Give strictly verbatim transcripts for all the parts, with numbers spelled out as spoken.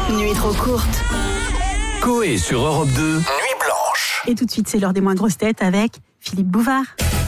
Nuit trop courte. Coé sur Europe deux, Nuit blanche. Et tout de suite, c'est l'heure des moins grosses têtes avec Philippe Bouvard.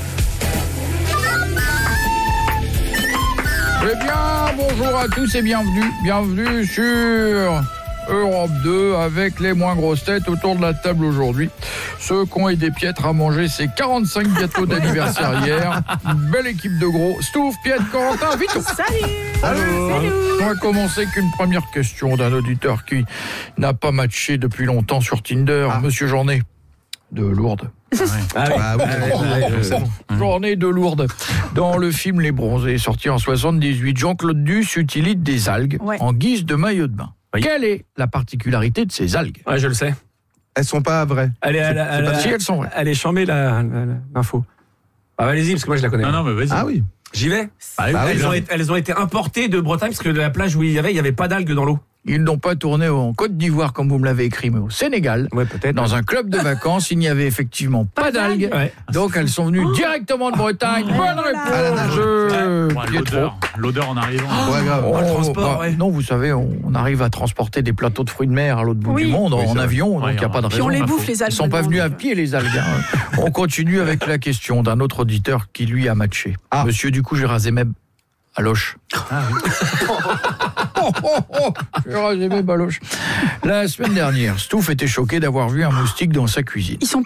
Eh bien, bonjour à tous et bienvenue, bienvenue sur Europe deux avec les moins grosses têtes autour de la table aujourd'hui. Ceux qui ont eu des piètres à manger, c'est quarante-cinq gâteaux d'anniversaire hier. Une belle équipe de gros. Stouff, Piètre, Corentin, Vito. Salut. Allô. Salut. On va commencer avec une première question d'un auditeur qui n'a pas matché depuis longtemps sur Tinder. Ah. Monsieur Journée de Lourdes. Ah oui, ah oui, ah oui, ah oui, bon. Journée de Lourdes. Dans le film Les Bronzés, sorti en soixante-dix-huit, Jean-Claude Duss utilise des algues ouais. en guise de maillot de bain. Oui. Quelle est la particularité de ces algues ? Ouais, je le sais. Elles sont pas vraies. Elle est, elle, c'est, elle, c'est elle, si elles sont vraies. Elle est chambée, la, la, l'info. Ah, allez-y, parce que moi je la connais. Non, non, mais vas-y. Ah oui. J'y vais. Ah, oui, elles, oui, ont été, elles ont été importées de Bretagne, parce que de la plage où il y avait, il n'y avait pas d'algues dans l'eau. Ils n'ont pas tourné en Côte d'Ivoire, comme vous me l'avez écrit, mais au Sénégal. Ouais, peut-être. Dans un club de vacances, il n'y avait effectivement pas, pas d'algues. Ouais. Donc elles sont venues oh. directement de Bretagne. Oh. Bonne réponse. Euh, ouais, l'odeur, l'odeur en arrivant. Oh. Ouais, grave. Oh, le transport, bah, ouais. Non, vous savez, on, on arrive à transporter des plateaux de fruits de mer à l'autre bout oui. du monde oui, en avion, ouais, donc il n'y a pas de raison. Puis on les bouffe, les algues. Ils ne sont pas venus à pied, les algues. Hein. On continue avec la question d'un autre auditeur qui, lui, a matché. Ah. Monsieur, du coup, Jérazémeb Aloche. Ah oui. oh, oh, oh, Jérazémeb Aloche. La semaine dernière, Stouff était choqué d'avoir vu un moustique dans sa cuisine. Ils sont